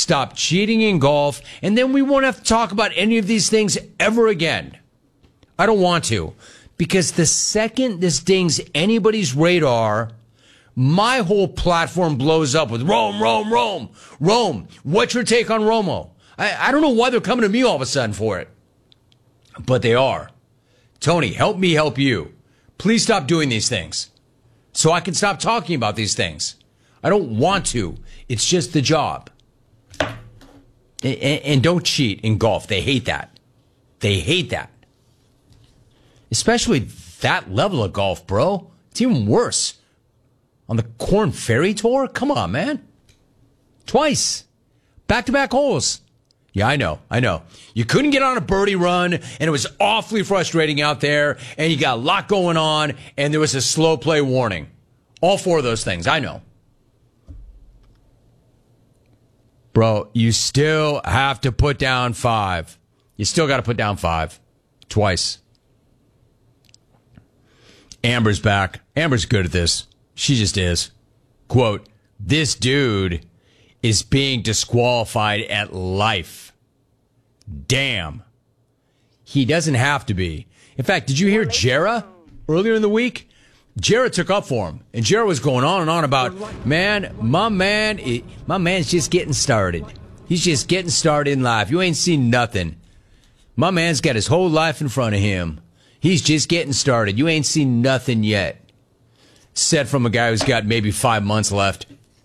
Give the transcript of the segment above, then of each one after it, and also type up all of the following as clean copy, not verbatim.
stop cheating in golf, and then we won't have to talk about any of these things ever again. I don't want to, because the second this dings anybody's radar, my whole platform blows up with Rome. Rome, what's your take on Romo? I don't know why they're coming to me all of a sudden for it, but they are. Tony, help me help you. Please stop doing these things so I can stop talking about these things. I don't want to. It's just the job. And don't cheat in golf. They hate that. They hate that. Especially that level of golf, bro. It's even worse. On the Korn Ferry Tour? Come on, man. Twice. Back-to-back holes. Yeah, I know. You couldn't get on a birdie run, and it was awfully frustrating out there, and you got a lot going on, and there was a slow play warning. All four of those things, I know. Bro, you still have to put down 5. You still got to put down 5. Twice. Amber's back. Amber's good at this. She just is. Quote, this dude is being disqualified at life. Damn. He doesn't have to be. In fact, did you hear Jarrah earlier in the week? Jarrah took up for him, and Jarrah was going on and on about, my man's just getting started. He's just getting started in life. You ain't seen nothing. My man's got his whole life in front of him. He's just getting started. You ain't seen nothing yet. Said from a guy who's got maybe 5 months left.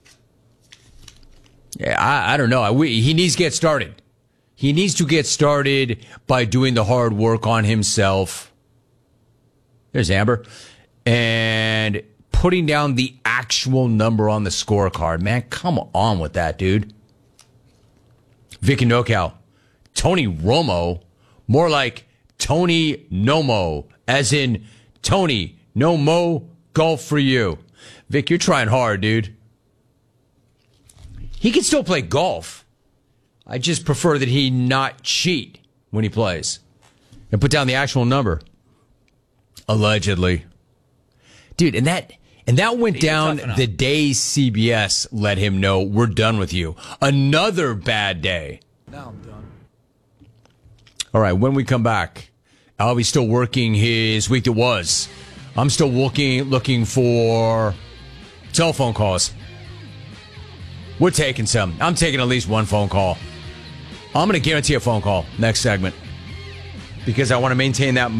Yeah, I don't know. He needs to get started. He needs to get started by doing the hard work on himself. There's Amber. And putting down the actual number on the scorecard. Man, come on with that, dude. Vic and NoCal. Tony Romo. More like Tony Nomo. As in, Tony, no mo, golf for you. Vic, you're trying hard, dude. He can still play golf. I just prefer that he not cheat when he plays. And put down the actual number. Allegedly. Dude, and that went down the day CBS let him know we're done with you. Another bad day. Now I'm done. All right, when we come back, Albie's still working his week that was. I'm still looking for telephone calls. We're taking some. I'm taking at least one phone call. I'm going to guarantee a phone call next segment because I want to maintain that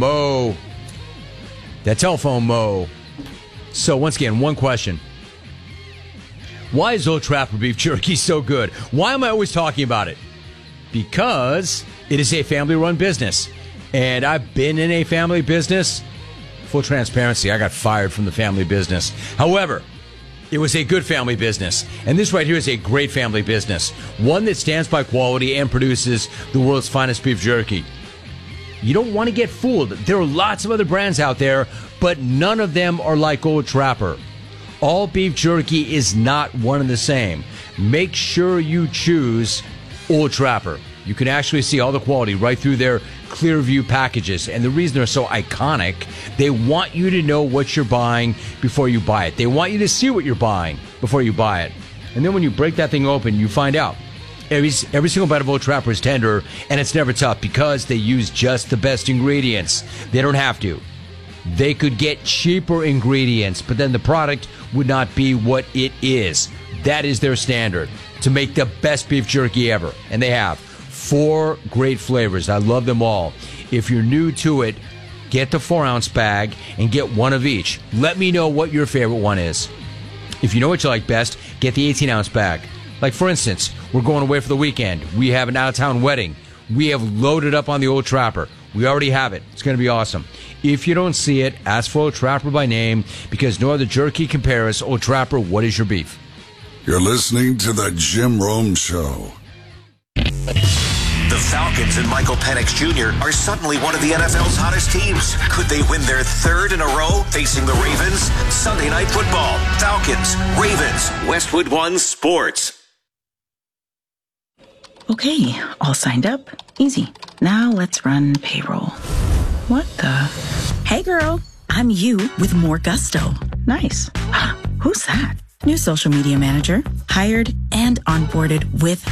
telephone mo. So once again, one question. Why is Old Trapper beef jerky so good? Why am I always talking about it? Because it is a family-run business. And I've been in a family business. Full transparency, I got fired from the family business. However, it was a good family business. And this right here is a great family business. One that stands by quality and produces the world's finest beef jerky. You don't want to get fooled. There are lots of other brands out there, but none of them are like Old Trapper. All beef jerky is not one and the same. Make sure you choose Old Trapper. You can actually see all the quality right through their clear view packages. And the reason they're so iconic, they want you to know what you're buying before you buy it. They want you to see what you're buying before you buy it. And then when you break that thing open, you find out. Every single bite of Old Trapper is tender, and it's never tough because they use just the best ingredients. They don't have to. They could get cheaper ingredients, but then the product would not be what it is. That is their standard, to make the best beef jerky ever. And they have 4 great flavors. I love them all. If you're new to it, get the 4-ounce bag and get one of each. Let me know what your favorite one is. If you know what you like best, get the 18-ounce bag. Like, for instance, we're going away for the weekend. We have an out-of-town wedding. We have loaded up on the Old Trapper. We already have it. It's going to be awesome. If you don't see it, ask for Old Trapper by name because no other jerky compares. Old Trapper, what is your beef? You're listening to The Jim Rome Show. The Falcons and Michael Penix Jr. are suddenly one of the NFL's hottest teams. Could they win their 3rd in a row facing the Ravens? Sunday Night Football. Falcons, Ravens, Westwood One Sports. Okay, all signed up. Easy. Now let's run payroll. What the? Hey girl, I'm you with more gusto. Nice. Who's that? New social media manager. Hired and onboarded with